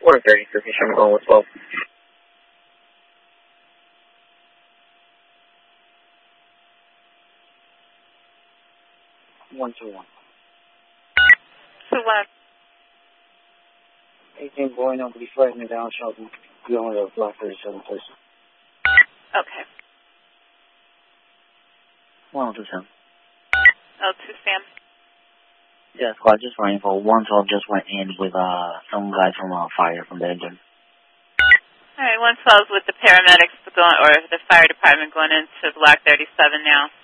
430 for Fisher, I'm going with 12. 121. 2-1. 18 boy, nobody flagged me down, Shelton. You only have Block 37, please. Okay. 102 Sam. 02 Sam. Yeah, squad, just running for 112, just went in with some guys from fire from the engine. All right, 112 with the paramedics going, or the fire department going into Block 37 now.